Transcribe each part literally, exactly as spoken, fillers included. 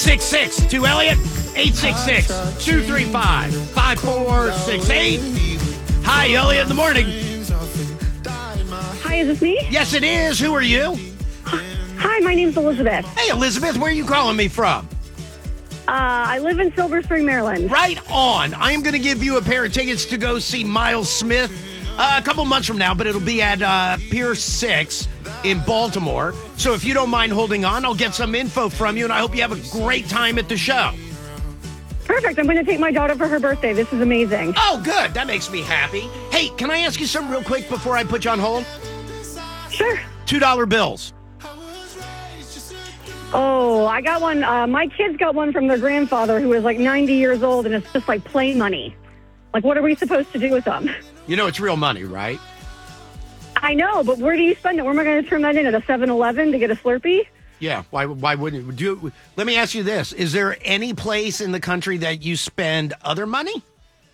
six six to Elliot, eight six six, two three five, five four six eight. Hi, Elliot in the morning. Hi, is this me? Yes, it is. Who are you? Hi, my name's Elizabeth. Hey, Elizabeth, where are you calling me from? Uh, I live in Silver Spring, Maryland. Right on. I am going to give you a pair of tickets to go see Miles Smith uh, a couple months from now, but it'll be at uh, Pier six in Baltimore. So if you don't mind holding on, I'll get some info from you, and I hope you have a great time at the show. Perfect. I'm going to take my daughter for her birthday. This is amazing. Oh, good. That makes me happy. Hey, can I ask you something real quick before I put you on hold? Sure. two dollar bills. Oh, I got one. Uh, my kids got one from their grandfather who was like ninety years old, and it's just like play money. Like, what are we supposed to do with them? You know it's real money, right? I know, but where do you spend it? Where am I going to turn that in? At a seven eleven to get a Slurpee? Yeah, why Why wouldn't you? Do, let me ask you this. Is there any place in the country that you spend other money?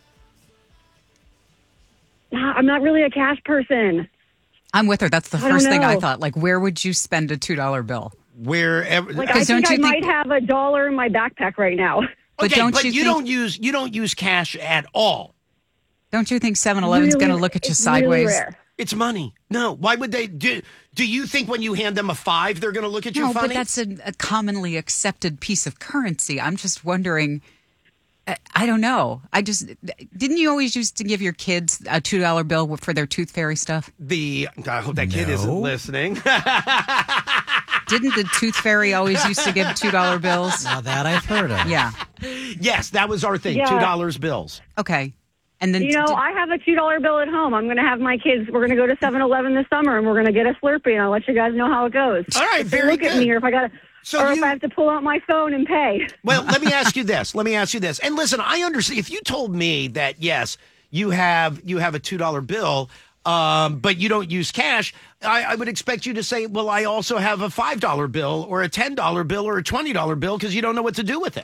Nah, I'm not really a cash person. I'm with her. That's the I first don't thing I know. thought. Like, where would you spend a two dollar bill? Wherever. Like, I 'Cause think don't I you think- might have a dollar in my backpack right now. But okay, don't but you you think- don't use you don't use cash at all. Don't you think seven eleven's Really- going to look at you it's really sideways? rare. It's money. No, why would they do? Do you think when you hand them a five, they're going to look at you No, funny? but that's a, a commonly accepted piece of currency. I'm just wondering. I, I don't know. I just didn't you always used to give your kids a two dollar bill for their tooth fairy stuff? the I hope that kid isn't listening. Didn't the tooth fairy always used to give two dollar bills? Now that I've heard of. Yeah. Yes, that was our thing. Yeah. Two dollars bills. Okay. And then You know, I have a two dollar bill at home. I'm going to have my kids, we're going to go to seven eleven this summer, and we're going to get a Slurpee, and I'll let you guys know how it goes. All right, If they very look good. at me, or if I got to, So or you- if I have to pull out my phone and pay. Well, let me ask you this. Let me ask you this. And listen, I understand if you told me that yes, you have you have a two dollar bill, um, but you don't use cash, I, I would expect you to say, well, I also have a five dollar bill or a ten dollar bill or a twenty dollar bill because you don't know what to do with it.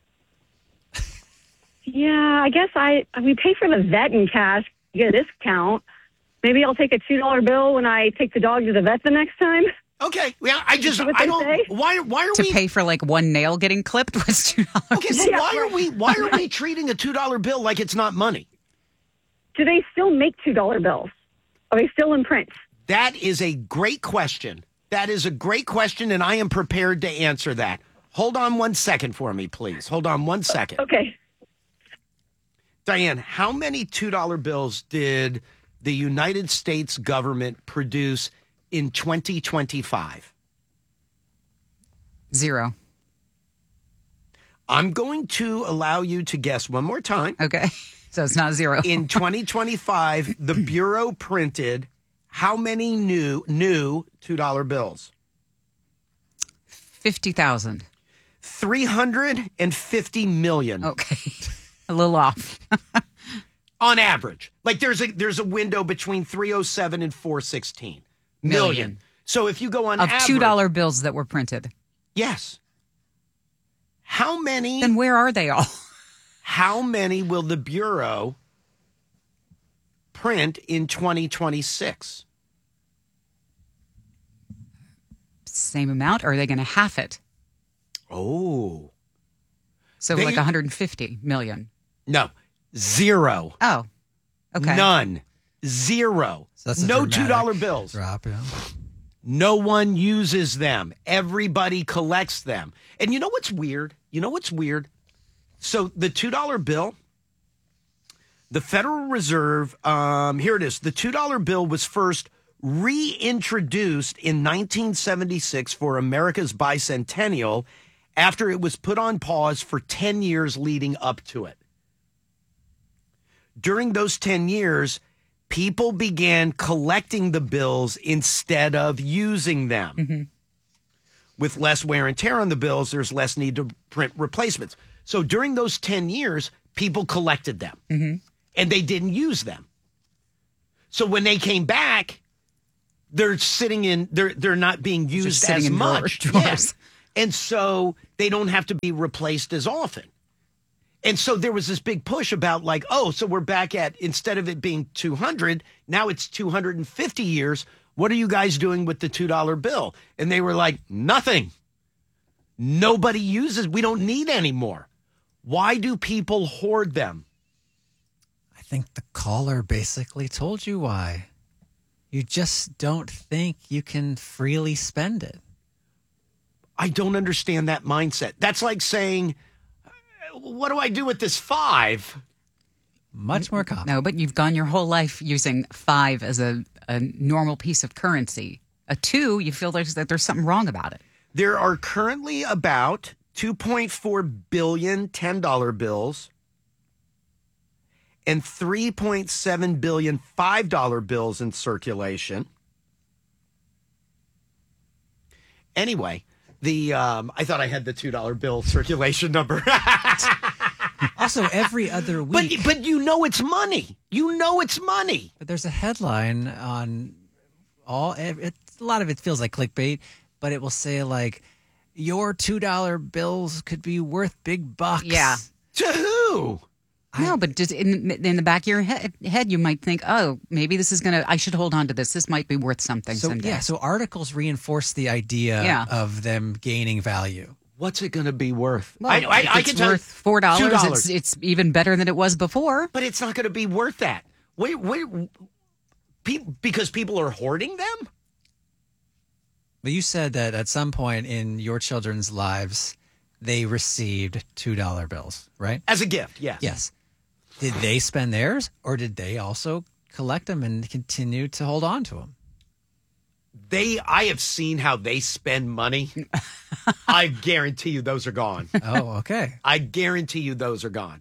Yeah, I guess I we pay for the vet in cash, get a discount. Maybe I'll take a two dollar bill when I take the dog to the vet the next time. Okay. Yeah, I just What I they don't say? why why are to we pay for like one nail getting clipped was two dollars. Okay, but Yeah, why are right. we why are we treating a two dollar bill like it's not money? Do they still make two dollar bills? Are they still in print? That is a great question. That is a great question, and I am prepared to answer that. Hold on one second for me, please. Hold on one second. Okay. Diane, how many two dollar bills did the United States government produce in twenty twenty-five? Zero. I'm going to allow you to guess one more time. Okay. So it's not zero. In twenty twenty-five, the Bureau printed how many new new two dollar bills? fifty thousand. three hundred fifty million. Okay. A little off. On average. Like there's a there's a window between three oh seven and four sixteen million. Million. So if you go on Of average, two dollar bills that were printed. yes. How many Then where are they all? how many will the Bureau print in twenty twenty-six? Same amount, or are they going to half it? Oh. So They- like one hundred fifty million. No. Zero. Oh. Okay. None. Zero. So that's a no dramatic two dollar bills. Drop, yeah. No one uses them. Everybody collects them. And you know what's weird? You know what's weird? So the two dollar bill, the Federal Reserve, um, here it is. The two dollar bill was first reintroduced in nineteen seventy-six for America's bicentennial after it was put on pause for ten years leading up to it. During those ten years, people began collecting the bills instead of using them. Mm-hmm. With less wear and tear on the bills, there's less need to print replacements. So during those ten years, people collected them Mm-hmm. and they didn't use them. So when they came back, they're sitting in, they're, they're not being used sitting as in drawer- much. drawers. Yeah. And so they don't have to be replaced as often. And so there was this big push about like, oh, so we're back at, instead of it being two hundred, now it's two hundred fifty years. What are you guys doing with the two dollar bill? And they were like, nothing. Nobody uses, we don't need any more. Why do people hoard them? I think the caller basically told you why. You just don't think you can freely spend it. I don't understand that mindset. That's like saying, what do I do with this five? Much more common. No, but you've gone your whole life using five as a, a normal piece of currency. A two, you feel there's, that there's something wrong about it. There are currently about two point four billion ten dollar bills and three point seven billion five dollar bills in circulation. Anyway, the um, I thought I had the two dollar bill circulation number. Also, every other week. But, but you know it's money. You know it's money. But there's a headline on all, it, a lot of it feels like clickbait, but it will say like, your two dollar bills could be worth big bucks. Yeah. To who? No, but just in, in the back of your head, head, you might think, oh, maybe this is going to, I should hold on to this. This might be worth something So, someday. yeah, so articles reinforce the idea Yeah. of them gaining value. What's it going to be worth? Well, I, I, if I it's can tell you- worth four dollars. two dollars. It's, it's even better than it was before. But it's not going to be worth that. Wait, wait, pe- because people are hoarding them? But you said that at some point in your children's lives, they received two dollar bills, right? As a gift, yes. Yes. Did they spend theirs, or did they also collect them and continue to hold on to them? They, I have seen how they spend money. I guarantee you those are gone. Oh, okay. I guarantee you those are gone.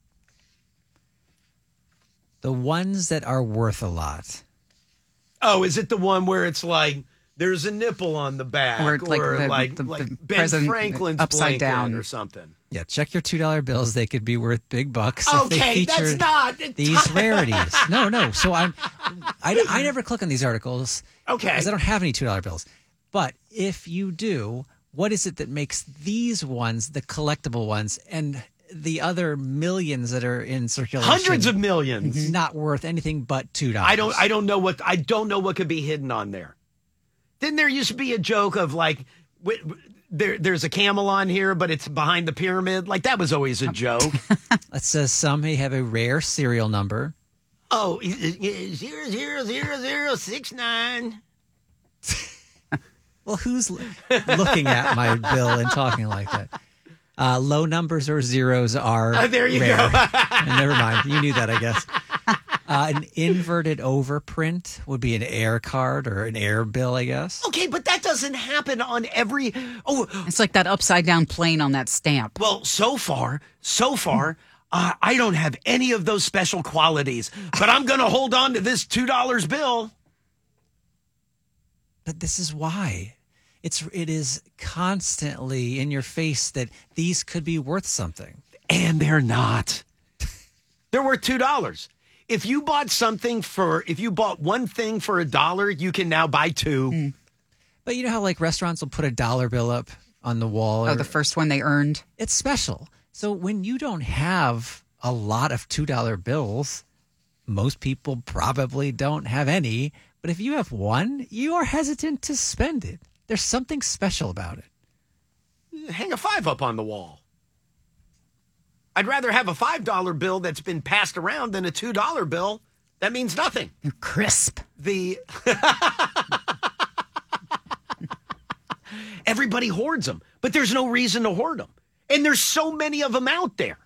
The ones that are worth a lot. Oh, is it the one where it's like there's a nipple on the back, Or or like the- like, the- like the Ben president Franklin's upside blanket down. or something? Yeah, check your two dollar bills. They could be worth big bucks. if they Okay, that's featured not these rarities. No, no. So I'm, I, I never click on these articles. Okay. Because I don't have any two dollar bills. But if you do, what is it that makes these ones the collectible ones and the other millions that are in circulation Hundreds of millions. not worth anything but two dollars? I don't. I don't know what. I don't know what could be hidden on there. Didn't there used to be a joke of like, w- w- there, there's a camel on here, but it's behind the pyramid? Like that was always a joke. It says some may have a rare serial number. Oh, zero zero zero zero six nine. Well, who's l- looking at my bill and talking like that? Uh, low numbers or zeros are Uh, there you rare. go. Never mind. You knew that, I guess. Uh, an inverted overprint would be an air card or an air bill, I guess. Okay, but that doesn't happen on every. Oh, It's like that upside down plane on that stamp. well, so far, so far, uh, I don't have any of those special qualities, but I'm going to hold on to this two dollars bill. But this is why. It's it is constantly in your face that these could be worth something. And they're not. They're worth two dollars. If you bought something for, if you bought one thing for a dollar, you can now buy two. Mm. But you know how like restaurants will put a dollar bill up on the wall? Oh, or- the first one they earned. It's special. So when you don't have a lot of two dollar bills, most people probably don't have any. But if you have one, you are hesitant to spend it. There's something special about it. Hang a five up on the wall. I'd rather have a five dollar bill that's been passed around than a two dollar bill. That means nothing. They're crisp. The Everybody hoards them, but there's no reason to hoard them. And there's so many of them out there.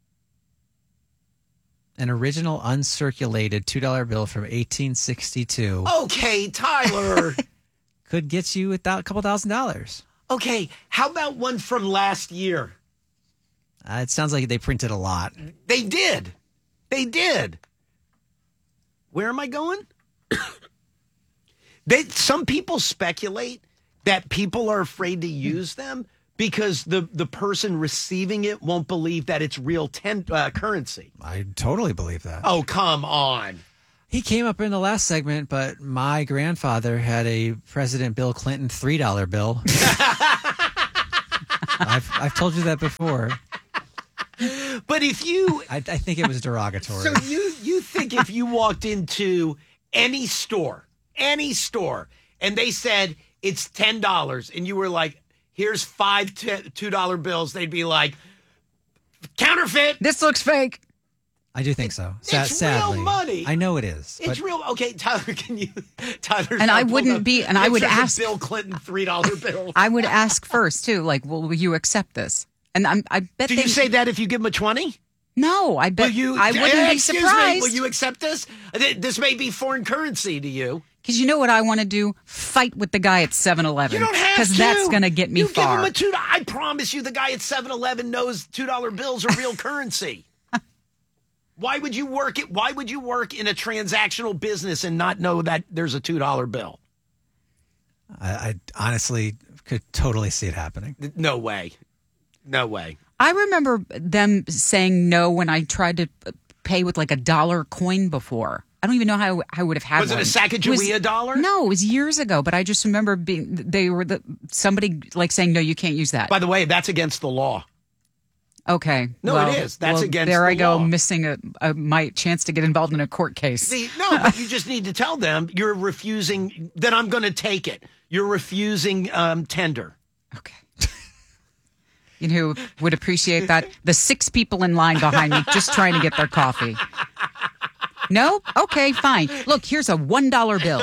An original uncirculated two dollar bill from eighteen sixty-two Okay, Tyler. could get you a thou- couple thousand dollars. Okay, how about one from last year? Uh, it sounds like they printed a lot. They did. They did. Where am I going? they some people speculate that people are afraid to use them because the, the person receiving it won't believe that it's real ten, uh, currency. I totally believe that. Oh, come on. He came up in the last segment, but my grandfather had a President Bill Clinton three dollar bill. I've, I've told you that before. But if you I, I think it was derogatory. So you you think if you walked into any store, any store, and they said it's ten dollars, and you were like, here's five t- two dollar bills, they'd be like, counterfeit. This looks fake. I do think so. It's real Sadly. money. I know it is. It's but real. Okay, Tyler, can you? Tyler, And I wouldn't be- and I would ask- Bill Clinton three dollar bill. I would ask first too, like, well, will you accept this? And I'm, I bet Do they you say that if you give him a twenty? no. I bet Will you? I wouldn't eh, be excuse surprised. Me, will you accept this? Th- This may be foreign currency to you. Because you know what I want to do? Fight with the guy at seven eleven. You don't have to. Because that's going to get me you far. Give him a two. I promise you, the guy at seven eleven knows two dollar bills are real currency. Why would you work it? Why would you work in a transactional business and not know that there's a two dollar bill? I, I honestly could totally see it happening. No way. No way. I remember them saying no when I tried to pay with like a dollar coin before. I don't even know how I would have had Was it one. a Sacagawea dollar? No, it was years ago. But I just remember being they were the somebody like saying no, you can't use that. By the way, that's against the law. Okay, No, well, it is. That's well, against There the I go, law. missing a, a my chance to get involved in a court case. See, no, but you just need to tell them you're refusing. Then I'm going to take it. You're refusing um, tender. Okay. You know who would appreciate that? The six people in line behind me just trying to get their coffee. No? Okay, fine. Look, here's a one dollar bill.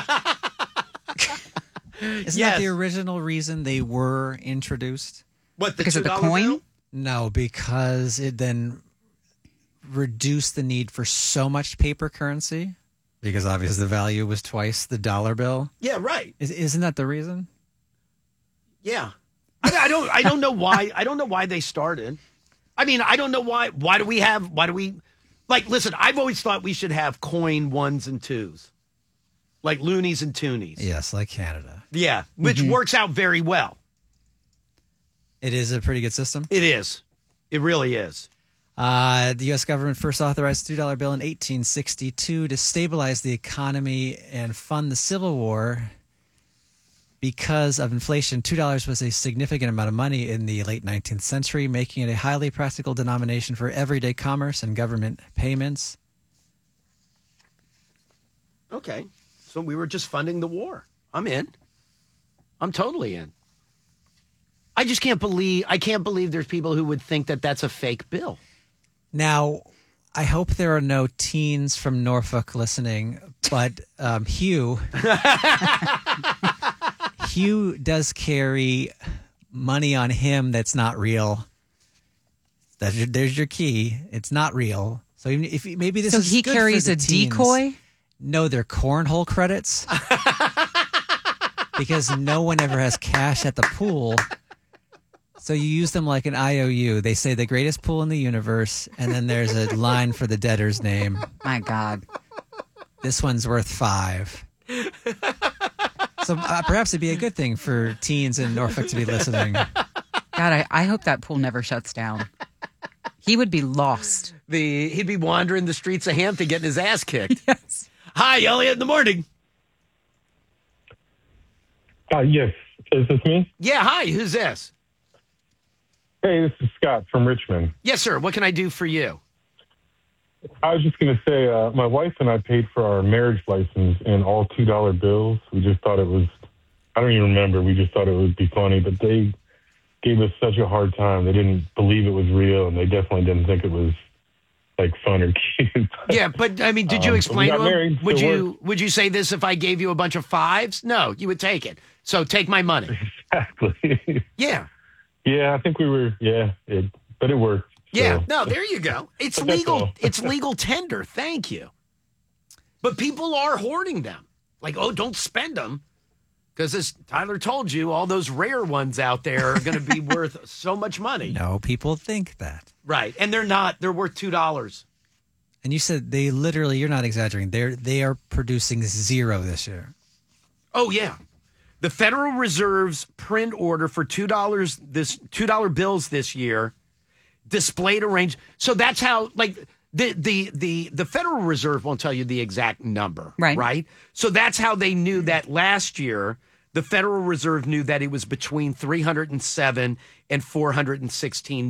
Isn't Yes. that the original reason they were introduced? What, the Because of the two dollar coin? bill? No, because it then reduced the need for so much paper currency. Because obviously the value was twice the dollar bill. Yeah, right. Is, isn't that the reason? Yeah. I, I don't. I don't know why. I don't know why they started. I mean, I don't know why. Why do we have? Why do we? Like, listen. I've always thought we should have coin ones and twos, like loonies and toonies. Yes, like Canada. Yeah, which works out very well. It is a pretty good system. It is. It really is. Uh, the U S government first authorized the two dollar bill in eighteen sixty-two to stabilize the economy and fund the Civil War. Because of inflation, two dollars was a significant amount of money in the late nineteenth century, making it a highly practical denomination for everyday commerce and government payments. Okay, so we were just funding the war. I'm in. I'm totally in. I just can't believe. I can't believe there's people who would think that that's a fake bill. Now, I hope there are no teens from Norfolk listening, but um, Hugh, Hugh does carry money on him that's not real. That's your, there's your key. It's not real. So even if maybe this So is he good carries for a the teens. decoy? No, they're cornhole credits. Because no one ever has cash at the pool. So you use them like an I O U. They say the greatest pool in the universe, and then there's a line for the debtor's name. My God. This one's worth five. So uh, perhaps it'd be a good thing for teens in Norfolk to be listening. God, I, I hope that pool never shuts down. He would be lost. The he'd be wandering the streets of Hampton getting his ass kicked. Yes. Hi, Elliot. In the morning. Uh, yes. Is this me? Yeah. Hi. Who's this? Hey, this is Scott from Richmond. Yes, sir. What can I do for you? I was just going to say, uh, my wife and I paid for our marriage license in all two dollar bills. We just thought it was, I don't even remember. We just thought it would be funny, but they gave us such a hard time. They didn't believe it was real, and they definitely didn't think it was like fun or cute. Yeah, but I mean, did you Um, explain we got to him? married, Would so you would you say this if I gave you a bunch of fives? No, you would take it. So take my money. Exactly. Yeah. Yeah, I think we were, yeah, it, but it worked. Yeah. So- No, there you go. It's But that's legal. all. It's legal tender. Thank you. But people are hoarding them. Like, oh, don't spend them. Because as Tyler told you, all those rare ones out there are going to be worth so much money. No, people think that. Right. And they're not. They're worth two dollars. And you said they literally, you're not exaggerating, they're, they are producing zero this year. Oh, yeah. The Federal Reserve's print order for two dollars this two dollar bills this year displayed a range. So that's how, like, the the the the Federal Reserve won't tell you the exact number, Right. Right. So that's how they knew that last year. The Federal Reserve knew that it was between three hundred seven and four hundred sixteen